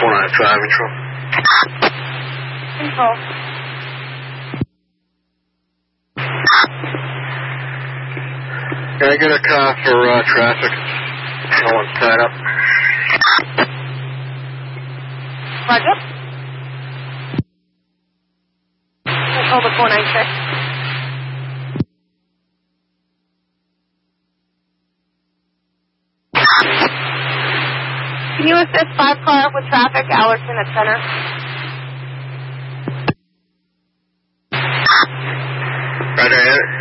495 control. Control. Can I get a car for traffic? No one's tied up. Roger. Control the 496. Can you assist 5 car with traffic, Allerton at center? Right ahead.